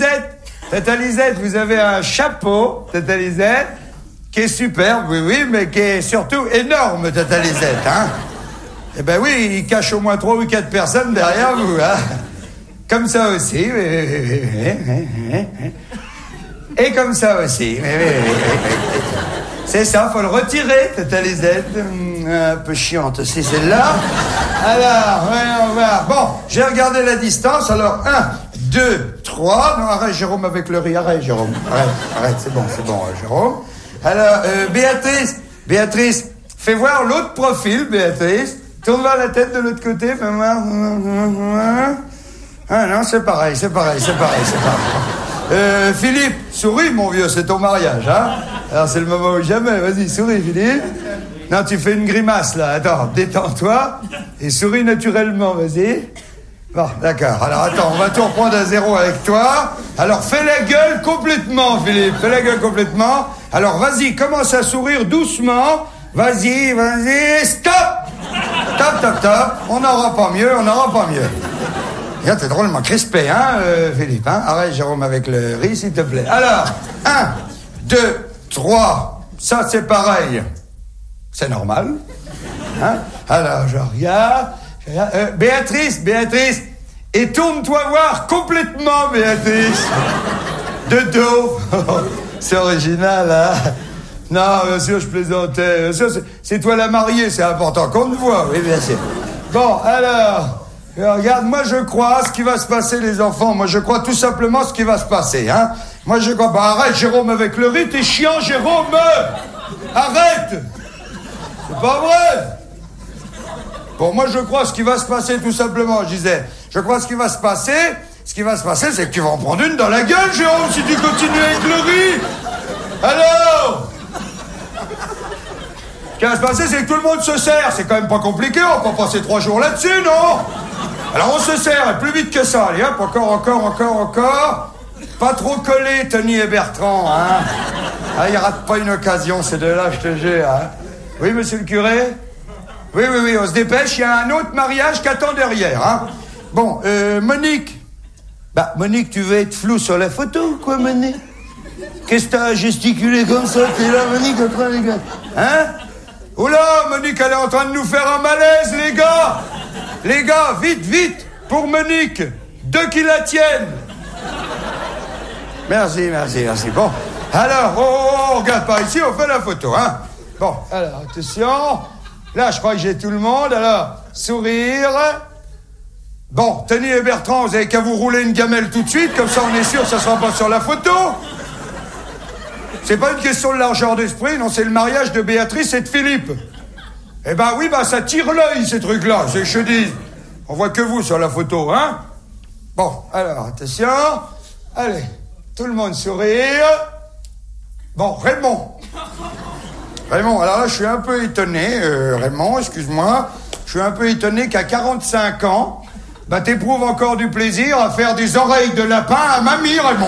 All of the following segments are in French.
Tata Lisette, vous avez un chapeau, Tata Lisette, qui est superbe, oui, mais qui est surtout énorme, Tata Lisette, hein. Eh ben oui, il cache au moins 3 ou 4 personnes derrière vous, hein. Comme ça aussi, et comme ça aussi, C'est ça, faut le retirer, Tata Lisette. Un peu chiante aussi, celle-là. Alors, on va. Bon, j'ai regardé la distance. Alors, 1, 2, 3. Non, arrête, Jérôme, avec le riz. Arrête, Jérôme. Arrête, c'est bon, Jérôme. Alors, Béatrice, fais voir l'autre profil, Béatrice. Tourne voir la tête de l'autre côté, fais voir. Ah non, c'est pareil. Philippe, souris, mon vieux, c'est ton mariage, hein. Alors, c'est le moment ou jamais. Vas-y, souris, Philippe. Non, tu fais une grimace, là. Attends, détends-toi. Et souris naturellement, vas-y. Bon, d'accord. Alors, attends, on va tout reprendre à zéro avec toi. Alors, fais la gueule complètement, Philippe. Fais la gueule complètement. Alors, vas-y, commence à sourire doucement. Vas-y. Stop. Stop. On n'aura pas mieux. Regarde, t'es drôlement crispé, hein, Philippe, hein. Arrête, Jérôme, avec le riz, s'il te plaît. Alors, 1, 2, 3. Ça, c'est pareil. C'est normal. Hein? Alors, je regarde. Béatrice. Et tourne-toi voir complètement, Béatrice. De dos. C'est original, hein? Non, bien sûr, je plaisantais. Bien sûr, c'est toi la mariée, c'est important qu'on te voit. Oui, bien sûr. Bon, alors... Regarde, moi je crois ce qui va se passer, les enfants. Moi je crois tout simplement ce qui va se passer, hein. Moi je crois... Bah arrête, Jérôme, avec le riz, t'es chiant, Jérôme. Arrête. C'est pas vrai. Bon, moi je crois ce qui va se passer, tout simplement, je disais. Je crois ce qui va se passer. Ce qui va se passer, c'est que tu vas en prendre une dans la gueule, Jérôme, si tu continues avec le riz. Alors, ce qui va se passer, c'est que tout le monde se sert. C'est quand même pas compliqué, on peut passer 3 jours là-dessus, non? Alors on se sert, et plus vite que ça. Allez, hop, encore. Pas trop collé, Tony et Bertrand, hein. Ah, il rate pas une occasion, ces deux-là, je te jure, hein. Oui, monsieur le curé? Oui, on se dépêche, il y a un autre mariage qui attend derrière, hein. Bon, Monique. Bah, Monique, tu veux être flou sur la photo ou quoi, Monique? Qu'est-ce que t'as gesticulé comme ça? T'es là, Monique, en train de... Hein? Oula, Monique, elle est en train de nous faire un malaise, les gars! Les gars, vite, pour Monique, 2 qui la tiennent. Merci. Bon, alors, on regarde par ici, on fait la photo, hein. Bon, alors, attention. Là, je crois que j'ai tout le monde, alors, sourire. Bon, Tony et Bertrand, vous avez qu'à vous rouler une gamelle tout de suite, comme ça on est sûr que ça sera pas sur la photo. C'est pas une question de largeur d'esprit, non, c'est le mariage de Béatrice et de Philippe. Eh ben oui, ça tire l'œil, ces trucs-là, c'est que je dis. On voit que vous sur la photo, hein. Bon, alors, attention. Allez, tout le monde sourire. Bon, Raymond, alors là, je suis un peu étonné, Raymond, excuse-moi. Je suis un peu étonné qu'à 45 ans, t'éprouves encore du plaisir à faire des oreilles de lapin à mamie, Raymond.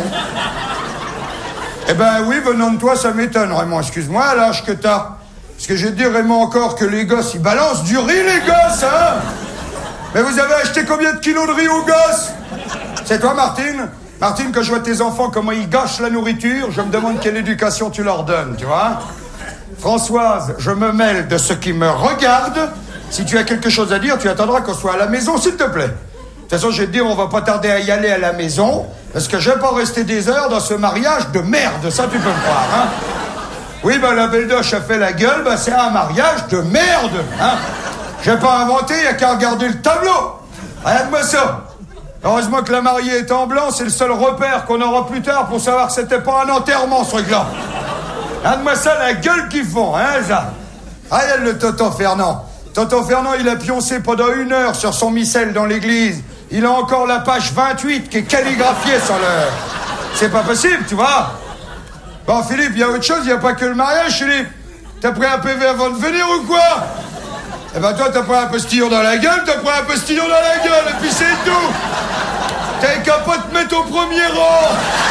Eh ben oui, venant de toi, ça m'étonne, Raymond, excuse-moi, à l'âge que t'as. Parce que je vais te dire, Raymond, encore que les gosses, ils balancent du riz, les gosses, hein. Mais vous avez acheté combien de kilos de riz aux gosses? C'est toi, Martine? Martine, quand je vois tes enfants, comment ils gâchent la nourriture, je me demande quelle éducation tu leur donnes, tu vois. Françoise, je me mêle de ce qui me regarde. Si tu as quelque chose à dire, tu attendras qu'on soit à la maison, s'il te plaît. De toute façon, je vais te dire, on va pas tarder à y aller à la maison, parce que je vais pas rester des heures dans ce mariage de merde, ça tu peux me croire, hein. Oui, la belle doche a fait la gueule, c'est un mariage de merde, hein. J'ai pas inventé, y a qu'à regarder le tableau. Regarde-moi ça. Heureusement que la mariée est en blanc, c'est le seul repère qu'on aura plus tard pour savoir que c'était pas un enterrement, ce truc-là. Regarde-moi ça, la gueule qu'ils font, hein, ça. Regarde le tonton Fernand. Tonton Fernand, il a pioncé pendant 1 heure sur son missel dans l'église. Il a encore la page 28 qui est calligraphiée sur le... C'est pas possible, tu vois. Bon, Philippe, il y a autre chose, il n'y a pas que le mariage, Philippe. T'as pris un PV avant de venir ou quoi? Eh ben toi, t'as pris un postillon dans la gueule, et puis c'est tout. T'as qu'à pas te mettre au premier rang.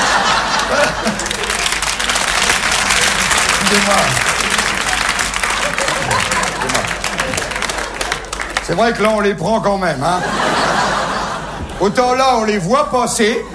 Excusez-moi. C'est vrai que là, on les prend quand même, hein. Autant là, on les voit passer,